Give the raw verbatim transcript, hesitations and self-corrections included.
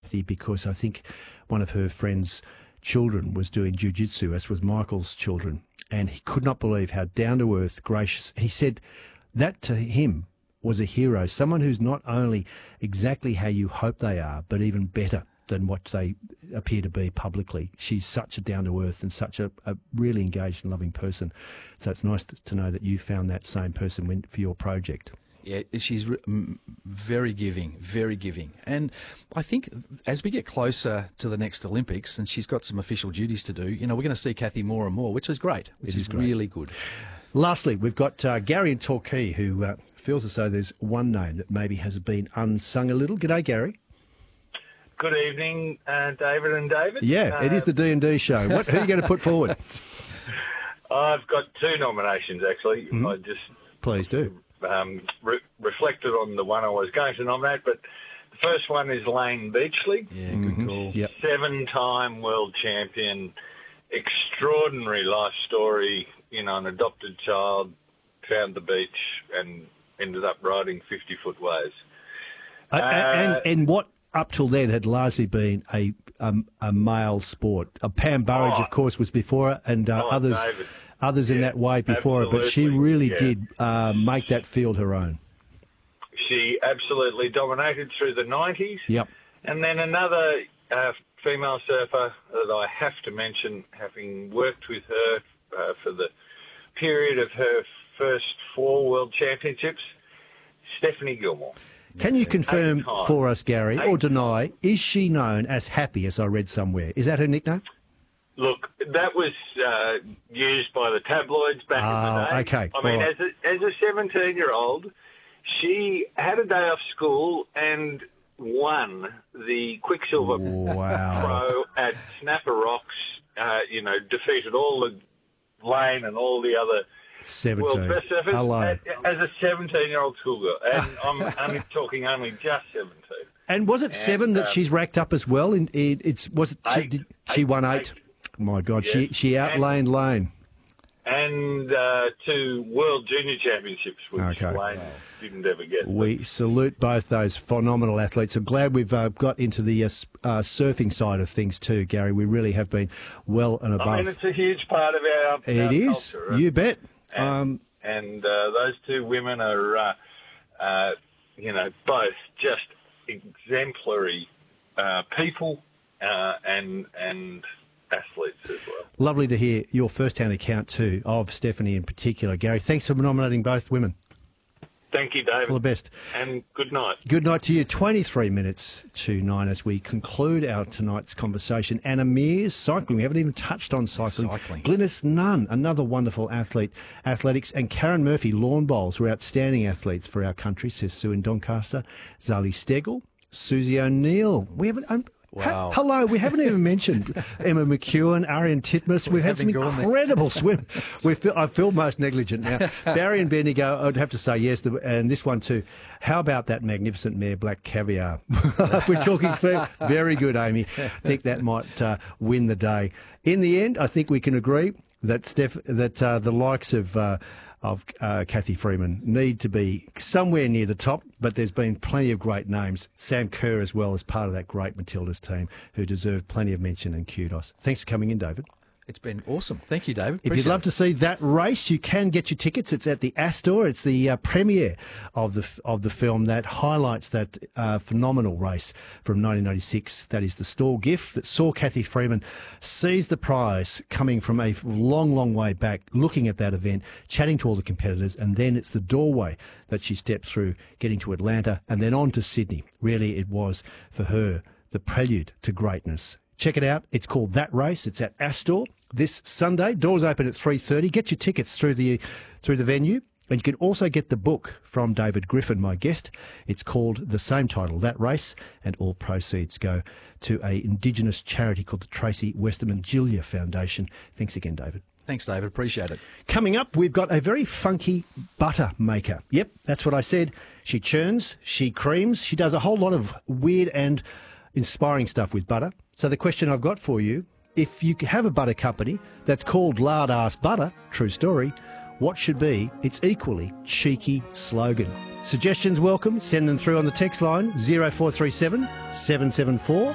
Kathy because I think one of her friends' children was doing jiu-jitsu, as was Michael's children, and he could not believe how down-to-earth, gracious. He said that to him was a hero, someone who's not only exactly how you hope they are, but even better than what they appear to be publicly. She's such a down-to-earth and such a, a really engaged and loving person. So it's nice to know that you found that same person when, for your project. Yeah, she's re- m- very giving, very giving. And I think as we get closer to the next Olympics, and she's got some official duties to do, you know, we're going to see Kathy more and more, which is great, which It is is great. really good. Lastly, we've got uh, Gary in Torquay, who uh, feels as though there's one name that maybe has been unsung a little. G'day, Gary. Good evening, uh, David and David. Yeah, uh, it is the D and D show. What, who are you going to put forward? I've got two nominations, actually. Mm-hmm. I just Please do. um, re- reflected on the one I was going to nominate, but the first one is Lane Beachley. Yeah, good Mm-hmm. call. Yep. Seven-time world champion, extraordinary life story, you know, an adopted child, found the beach and ended up riding fifty-foot waves. Uh, and, and what up till then had largely been a um, a male sport. Uh, Pam Burridge, Oh. of course, was before her, and uh, Oh, others David. others in Yeah, that way before her, but she absolutely, really yeah. did uh, make that field her own. She absolutely dominated through the nineties. Yep. And then another uh, female surfer that I have to mention, having worked with her uh, for the period of her first four World Championships, Stephanie Gilmore. Can you confirm Eight times. for us, Gary, or Eight deny, is she known as Happy, as I read somewhere? Is that her nickname? Look, that was uh, used by the tabloids back Ah, in the day. okay, I mean, all as a, as a seventeen-year-old, she had a day off school and won the Quicksilver Wow. Pro at Snapper Rocks. Uh, you know, defeated all the Lane and all the other seventeen. world best surfers Hello. as, as a seventeen-year-old schoolgirl. And I'm only talking only just seventeen. And was it seven that um, she's racked up as well? In, in it's was it she, Eight. did, she Eight. won eight? Eight. My God, she Yes. she outlaned Lane. And uh, two World Junior Championships, which Okay. Lane didn't ever get. We salute both those phenomenal athletes. I'm glad we've uh, got into the uh, s- uh, surfing side of things too, Gary. We really have been well and above. I mean, it's a huge part of our, our it is, culture. you bet. And, Um, and uh, those two women are, uh, uh, you know, both just exemplary uh, people uh, and and athletes as well. lovely to hear your first-hand account too of Stephanie in particular, Gary. Thanks for nominating both women. Thank you, David. All the best. And good night. Good night to you. twenty-three minutes to nine as we conclude our tonight's conversation. Anna Mears, cycling. We haven't even touched on cycling. Cycling. Glynis Nunn, another wonderful athlete, athletics. And Karen Murphy, lawn bowls, were outstanding athletes for our country, says Sue in Doncaster. Zali Stegel, Susie O'Neill. We haven't... Um, Wow. ha- hello, we haven't even mentioned Emma McEwen, Arian Titmus. We've had some haven't gone there. incredible swim. We feel, I feel most negligent now. Barry and Bendigo, I'd have to say yes, the- and this one too. How about that magnificent mare, Black Caviar? We're talking fair. Very good, Amy. I think that might uh, win the day. In the end, I think we can agree that Steph, that uh, the likes of uh, of uh, Kathy Freeman need to be somewhere near the top, but there's been plenty of great names. Sam Kerr as well as part of that great Matildas team who deserve plenty of mention and kudos. Thanks for coming in, David. It's been awesome. Thank you, David. If you'd love to see that race, you can get your tickets. It's at the Astor. It's the uh, premiere of the of the film that highlights that uh, phenomenal race from nineteen ninety-six. That is the stall gift that saw Kathy Freeman seize the prize, coming from a long, long way back, looking at that event, chatting to all the competitors, and then it's the doorway that she stepped through, getting to Atlanta, and then on to Sydney. Really, it was for her the prelude to greatness. Check it out. It's called That Race. It's at Astor this Sunday. Doors open at three thirty. Get your tickets through the through the venue. And you can also get the book from David Griffin, my guest. It's called the same title, That Race, and all proceeds go to a Indigenous charity called the Tracy Westerman Julia Foundation. Thanks again, David. Thanks, David. Appreciate it. Coming up, we've got a very funky butter maker. Yep, that's what I said. She churns, she creams, she does a whole lot of weird and inspiring stuff with butter. So the question I've got for you, if you have a butter company that's called Lard Ass Butter, true story, what should be its equally cheeky slogan? Suggestions welcome. Send them through on the text line zero four three seven, seven seven four,